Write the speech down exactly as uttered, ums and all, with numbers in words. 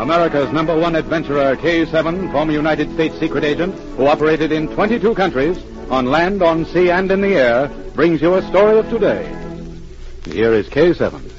America's number one adventurer, K seven, former United States secret agent, who operated in twenty-two countries, on land, on sea, and in the air, brings you a story of today. Here is K seven.